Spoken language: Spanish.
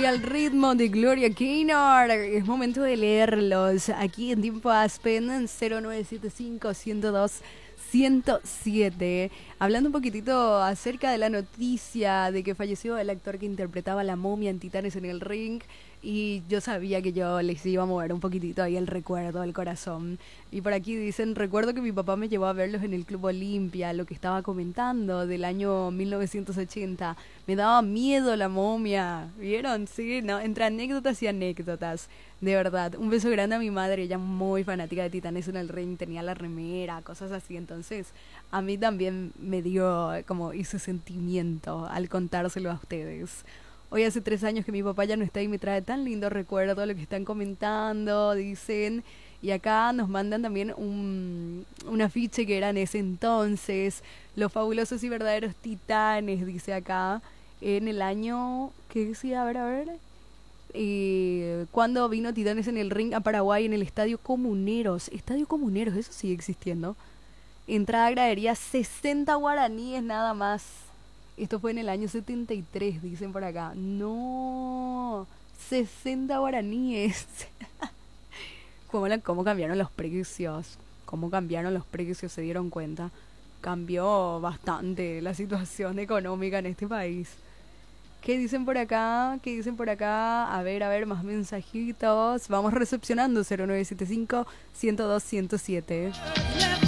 al ritmo de Gloria Gaynor. Es momento de leerlos aquí en Tiempo Aspen 0975-102-107. Hablando un poquitito acerca de la noticia de que falleció el actor que interpretaba a la momia en Titanes en el Ring. Y yo sabía que yo les iba a mover un poquitito ahí el recuerdo, el corazón. Y por aquí dicen, recuerdo que mi papá me llevó a verlos en el Club Olimpia, lo que estaba comentando del año 1980. Me daba miedo la momia. ¿Vieron? Sí, no, entre anécdotas y anécdotas. De verdad, un beso grande a mi madre, ella muy fanática de Titanes en el Ring, tenía la remera, cosas así. Entonces, a mí también me dio como ese sentimiento al contárselo a ustedes. Hoy hace 3 años que mi papá ya no está y me trae tan lindo recuerdo lo que están comentando, dicen. Y acá nos mandan también un afiche que era en ese entonces. Los fabulosos y verdaderos titanes, dice acá. En el año, ¿qué decía? A ver. Cuando vino Titanes en el Ring a Paraguay en el Estadio Comuneros. Estadio Comuneros, eso sigue existiendo. Entrada gradería 60 guaraníes nada más. Esto fue en el año 73, dicen por acá. No, 60 guaraníes. ¿Cómo cambiaron los precios? ¿Cómo cambiaron los precios? ¿Se dieron cuenta? Cambió bastante la situación económica en este país. ¿Qué dicen por acá? ¿Qué dicen por acá? A ver, más mensajitos. Vamos recepcionando 0975-102-107.